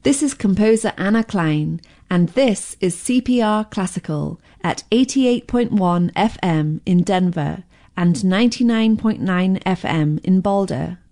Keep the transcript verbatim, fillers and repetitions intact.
This is composer Anna Klein, and this is C P R Classical at eighty-eight point one F M in Denver and ninety-nine point nine F M in Boulder.